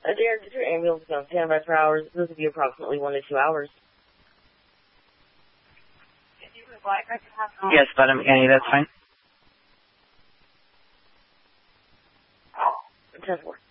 Derek, if your ambulance is on standby for hours, this will be approximately 1 to 2 hours. If you would like, I can have some. Yes, Madam Annie, that's fine. 10-4.